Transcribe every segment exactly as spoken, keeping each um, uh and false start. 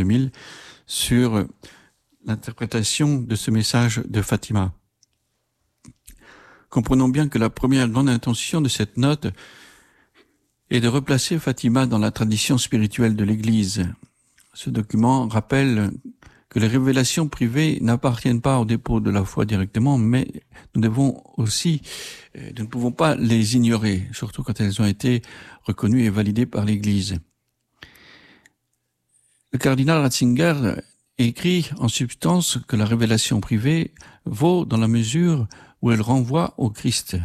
mille sur l'interprétation de ce message de Fatima. Comprenons bien que la première grande intention de cette note est de replacer Fatima dans la tradition spirituelle de l'Église. Ce document rappelle que les révélations privées n'appartiennent pas au dépôt de la foi directement, mais nous devons aussi, nous ne pouvons pas les ignorer, surtout quand elles ont été reconnues et validées par l'Église. Le cardinal Ratzinger écrit en substance que la révélation privée vaut dans la mesure où elle renvoie au Christ.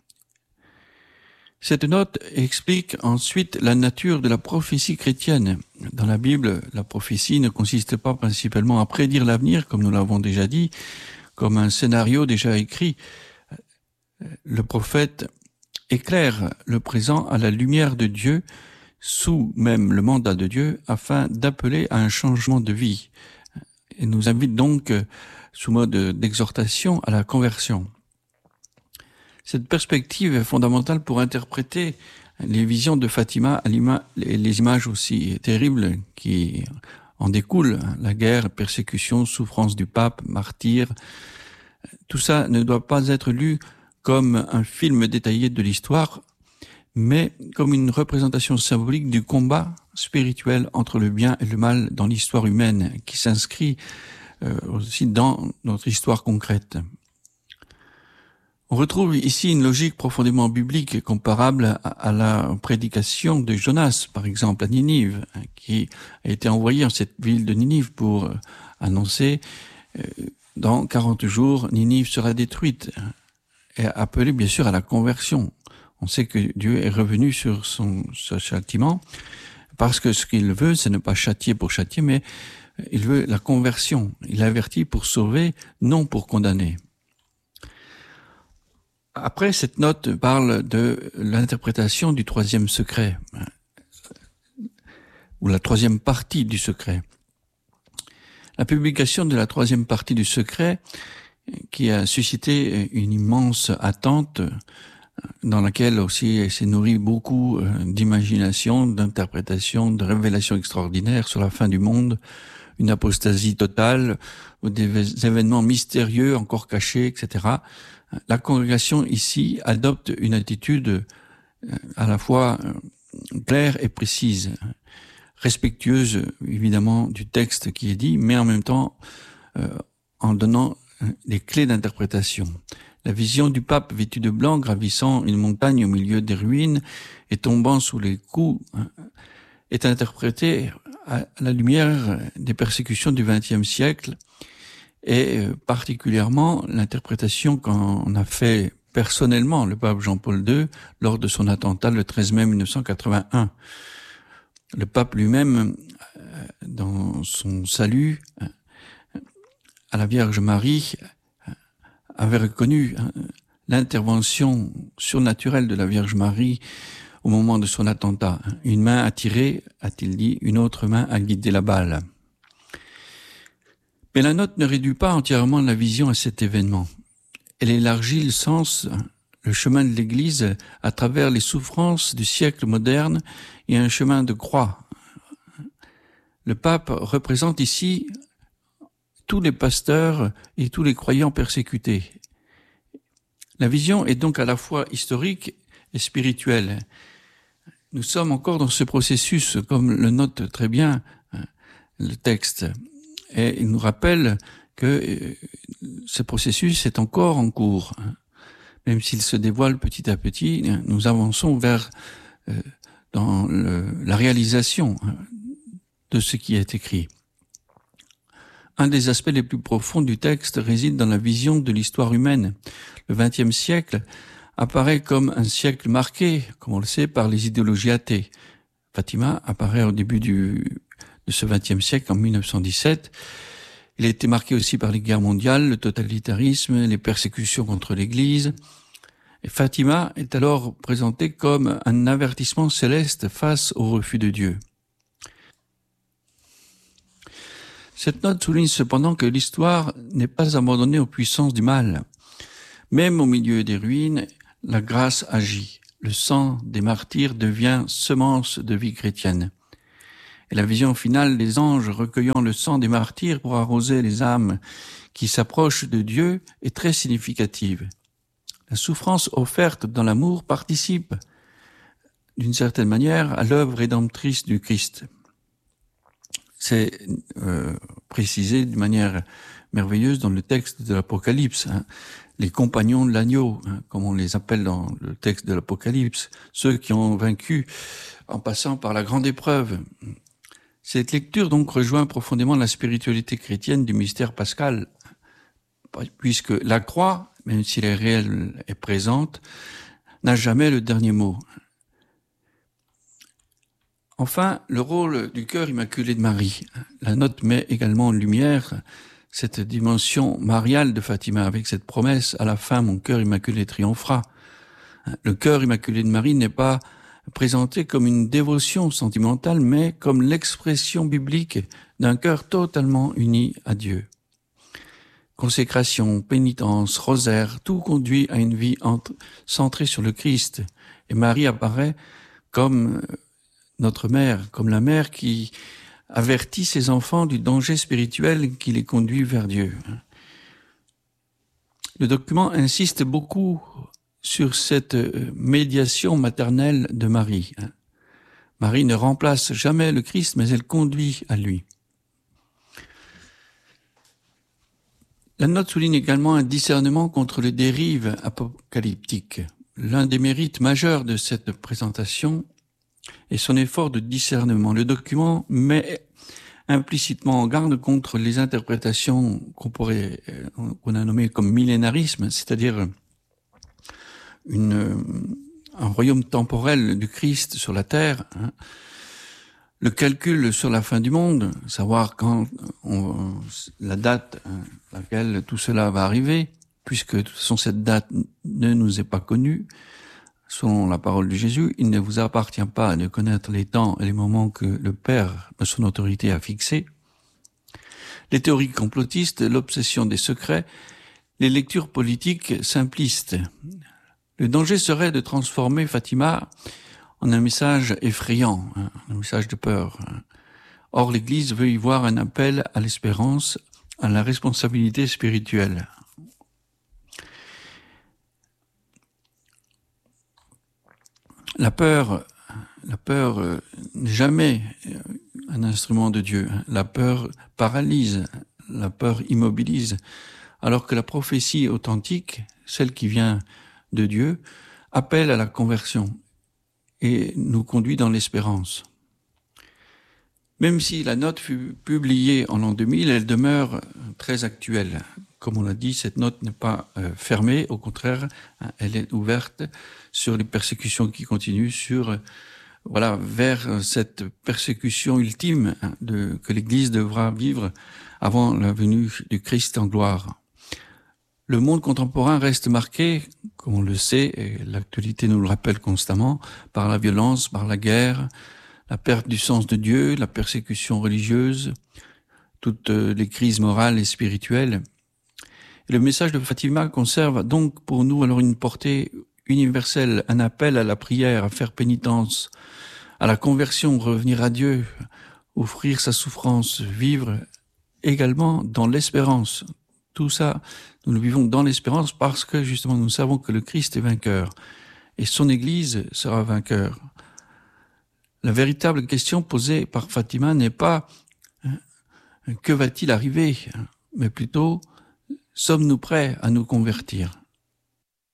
Cette note explique ensuite la nature de la prophétie chrétienne. Dans la Bible, la prophétie ne consiste pas principalement à prédire l'avenir, comme nous l'avons déjà dit, comme un scénario déjà écrit. Le prophète éclaire le présent à la lumière de Dieu, sous même le mandat de Dieu, afin d'appeler à un changement de vie. Et nous invite donc, sous mode d'exhortation, à la conversion. Cette perspective est fondamentale pour interpréter les visions de Fatima et les images aussi terribles qui en découlent, la guerre, persécution, souffrance du pape, martyr. Tout ça ne doit pas être lu comme un film détaillé de l'histoire, mais comme une représentation symbolique du combat spirituel entre le bien et le mal dans l'histoire humaine, qui s'inscrit euh, aussi dans notre histoire concrète. On retrouve ici une logique profondément biblique comparable à, à la prédication de Jonas, par exemple, à Ninive, qui a été envoyé en cette ville de Ninive pour euh, annoncer euh, dans quarante jours, Ninive sera détruite, et appeler bien sûr à la conversion. On sait que Dieu est revenu sur son ce châtiment, parce que ce qu'il veut, c'est ne pas châtier pour châtier, mais il veut la conversion. Il avertit pour sauver, non pour condamner. Après, cette note parle de l'interprétation du troisième secret, ou la troisième partie du secret. La publication de la troisième partie du secret, qui a suscité une immense attente, dans laquelle aussi s'est nourri beaucoup d'imagination, d'interprétation, de révélations extraordinaires sur la fin du monde, une apostasie totale, ou des événements mystérieux encore cachés, et cetera. La congrégation ici adopte une attitude à la fois claire et précise, respectueuse évidemment du texte qui est dit, mais en même temps euh, en donnant des clés d'interprétation. La vision du pape vêtu de blanc gravissant une montagne au milieu des ruines et tombant sous les coups est interprétée à la lumière des persécutions du vingtième siècle, et particulièrement l'interprétation qu'en a fait personnellement le pape Jean-Paul deux lors de son attentat le treize mai mille neuf cent quatre-vingt-un. Le pape lui-même, dans son salut à la Vierge Marie, avait reconnu l'intervention surnaturelle de la Vierge Marie au moment de son attentat. Une main a tiré, a-t-il dit, une autre main a guidé la balle. Mais la note ne réduit pas entièrement la vision à cet événement. Elle élargit le sens, le chemin de l'Église à travers les souffrances du siècle moderne et un chemin de croix. Le pape représente ici tous les pasteurs et tous les croyants persécutés. La vision est donc à la fois historique et spirituelle. Nous sommes encore dans ce processus, comme le note très bien le texte. Et il nous rappelle que ce processus est encore en cours. Même s'il se dévoile petit à petit, nous avançons vers euh, dans le, la réalisation de ce qui est écrit. Un des aspects les plus profonds du texte réside dans la vision de l'histoire humaine. Le vingtième siècle apparaît comme un siècle marqué, comme on le sait, par les idéologies athées. Fatima apparaît au début du, de ce vingtième siècle, en mille neuf cent dix-sept. Il a été marqué aussi par les guerres mondiales, le totalitarisme, les persécutions contre l'Église. Et Fatima est alors présentée comme un avertissement céleste face au refus de Dieu. Cette note souligne cependant que l'histoire n'est pas abandonnée aux puissances du mal. Même au milieu des ruines, la grâce agit. Le sang des martyrs devient semence de vie chrétienne. Et la vision finale des anges recueillant le sang des martyrs pour arroser les âmes qui s'approchent de Dieu est très significative. La souffrance offerte dans l'amour participe, d'une certaine manière, à l'œuvre rédemptrice du Christ. C'est euh, précisé de manière merveilleuse dans le texte de l'Apocalypse. Hein. Les compagnons de l'agneau, hein, comme on les appelle dans le texte de l'Apocalypse, ceux qui ont vaincu en passant par la grande épreuve. Cette lecture donc rejoint profondément la spiritualité chrétienne du mystère pascal, puisque la croix, même si elle est réelle et présente, n'a jamais le dernier mot. Enfin, le rôle du cœur immaculé de Marie. La note met également en lumière cette dimension mariale de Fatima, avec cette promesse « À la fin, mon cœur immaculé triomphera ». Le cœur immaculé de Marie n'est pas présenté comme une dévotion sentimentale, mais comme l'expression biblique d'un cœur totalement uni à Dieu. Consécration, pénitence, rosaire, tout conduit à une vie entre, centrée sur le Christ. Et Marie apparaît comme notre mère, comme la mère qui avertit ses enfants du danger spirituel qui les conduit vers Dieu. Le document insiste beaucoup sur cette médiation maternelle de Marie. Marie ne remplace jamais le Christ, mais elle conduit à lui. La note souligne également un discernement contre les dérives apocalyptiques. L'un des mérites majeurs de cette présentation est son effort de discernement. Le document met implicitement en garde contre les interprétations qu'on pourrait, qu'on a nommées comme millénarisme, c'est-à-dire une, un royaume temporel du Christ sur la terre, hein. Le calcul sur la fin du monde, savoir quand on, la date à laquelle tout cela va arriver, puisque de toute façon cette date ne nous est pas connue, selon la parole de Jésus, il ne vous appartient pas de connaître les temps et les moments que le Père de son autorité a fixés. Les théories complotistes, l'obsession des secrets, les lectures politiques simplistes. Le danger serait de transformer Fatima en un message effrayant, un message de peur. Or, l'Église veut y voir un appel à l'espérance, à la responsabilité spirituelle. La peur, la peur n'est jamais un instrument de Dieu. La peur paralyse, la peur immobilise, alors que la prophétie authentique, celle qui vient de Dieu, appelle à la conversion et nous conduit dans l'espérance. Même si la note fut publiée en l'an deux mille, elle demeure très actuelle. Comme on l'a dit, cette note n'est pas euh, fermée, au contraire, hein, elle est ouverte sur les persécutions qui continuent, sur euh, voilà, vers cette persécution ultime hein, de, que l'Église devra vivre avant la venue du Christ en gloire. Le monde contemporain reste marqué, comme on le sait, et l'actualité nous le rappelle constamment, par la violence, par la guerre, la perte du sens de Dieu, la persécution religieuse, toutes les crises morales et spirituelles. Et le message de Fatima conserve donc pour nous alors une portée universelle, un appel à la prière, à faire pénitence, à la conversion, revenir à Dieu, offrir sa souffrance, vivre également dans l'espérance. Tout ça, nous le vivons dans l'espérance parce que justement nous savons que le Christ est vainqueur et son Église sera vainqueur. La véritable question posée par Fatima n'est pas hein, « que va-t-il arriver ?» mais plutôt « sommes-nous prêts à nous convertir ?»